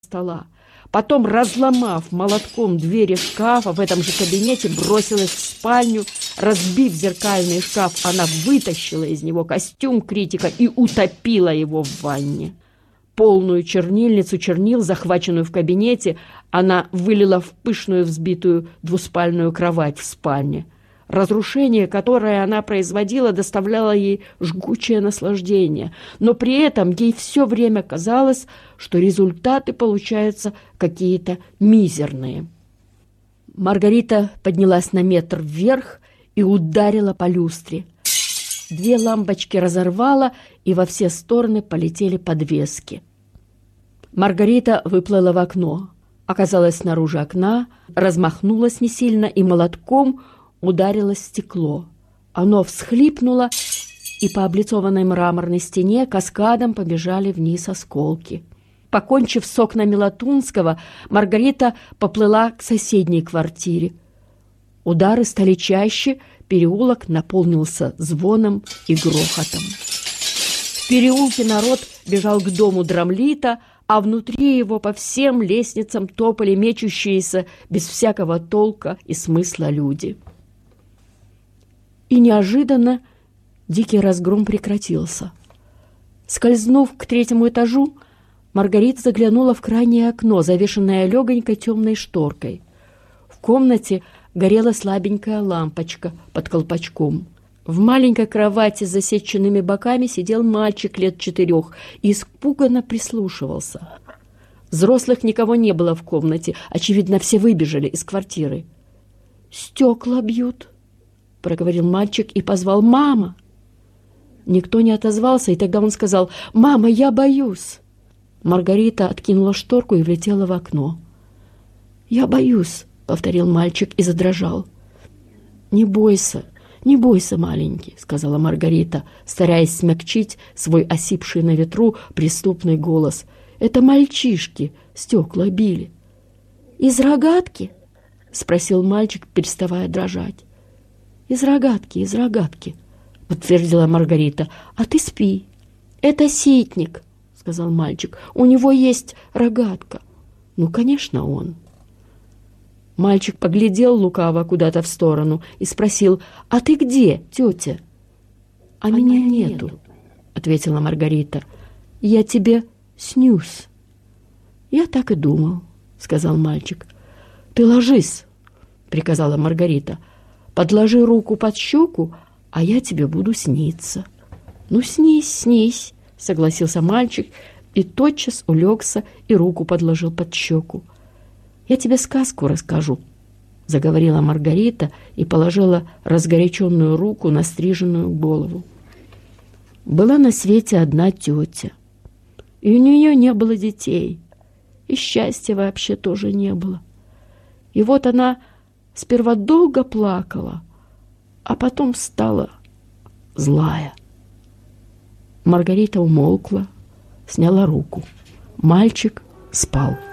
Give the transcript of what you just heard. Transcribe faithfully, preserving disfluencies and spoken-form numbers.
стола. Потом, разломав молотком двери шкафа, в этом же кабинете бросилась в спальню. Разбив зеркальный шкаф, она вытащила из него костюм критика и утопила его в ванне. Полную чернильницу чернил, захваченную в кабинете, она вылила в пышную взбитую двуспальную кровать в спальне. Разрушение, которое она производила, доставляло ей жгучее наслаждение, но при этом ей все время казалось, что результаты получаются какие-то мизерные. Маргарита поднялась на метр вверх и ударила по люстре. Две лампочки разорвала, и во все стороны полетели подвески. Маргарита выплыла в окно, оказалась снаружи окна, размахнулась не сильно и молотком ударилось в стекло. Оно всхлипнуло, и по облицованной мраморной стене каскадом побежали вниз осколки. Покончив с окнами Латунского, Маргарита поплыла к соседней квартире. Удары стали чаще, переулок наполнился звоном и грохотом. В переулке народ бежал к дому Драмлита, а внутри его по всем лестницам топали мечущиеся без всякого толка и смысла люди. И неожиданно дикий разгром прекратился. Скользнув к третьему этажу, Маргарита заглянула в крайнее окно, завешенное легонькой темной шторкой. В комнате горела слабенькая лампочка под колпачком. В маленькой кровати с засеченными боками сидел мальчик лет четырех и испуганно прислушивался. Взрослых никого не было в комнате, очевидно, все выбежали из квартиры. «Стекла бьют», — проговорил мальчик и позвал: «Мама!». Никто не отозвался, и тогда он сказал: «Мама, я боюсь!». Маргарита откинула шторку и влетела в окно. «Я боюсь», — повторил мальчик и задрожал. «Не бойся, не бойся, маленький», — сказала Маргарита, стараясь смягчить свой осипший на ветру преступный голос. «Это мальчишки стекла били». «Из рогатки?» — спросил мальчик, переставая дрожать. «Из рогатки, из рогатки», — подтвердила Маргарита. «А ты спи. Это ситник», — сказал мальчик. «У него есть рогатка». «Ну, конечно, он». Мальчик поглядел лукаво куда-то в сторону и спросил: «А ты где, тетя?» «А, а меня нету», нету, — ответила Маргарита. «Я тебе снюсь». «Я так и думал», — сказал мальчик. «Ты ложись», — приказала Маргарита. «Подложи руку под щеку, а я тебе буду сниться». «Ну, снись, снись», — согласился мальчик и тотчас улегся и руку подложил под щеку. «Я тебе сказку расскажу», — заговорила Маргарита и положила разгоряченную руку на стриженную голову. Была на свете одна тетя, и у нее не было детей, и счастья вообще тоже не было. И вот она сперва долго плакала, а потом стала злая. Маргарита умолкла, сняла руку. Мальчик спал.